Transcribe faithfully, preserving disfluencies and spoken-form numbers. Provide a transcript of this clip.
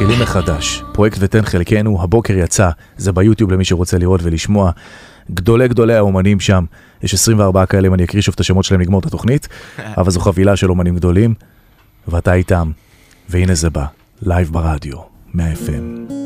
מתחילים מחדש. פרויקט ותן חלקנו, הבוקר יצא, זה ביוטיוב למי שרוצה לראות ולשמוע. גדולי גדולי האומנים שם, יש עשרים וארבעה כאלה, אם אני אקריא שוב את השמות שלהם לגמור את התוכנית, אבל זו חבילה של אומנים גדולים, ואתה איתם, והנה זה בא, לייב ברדיו, מאה אף אם.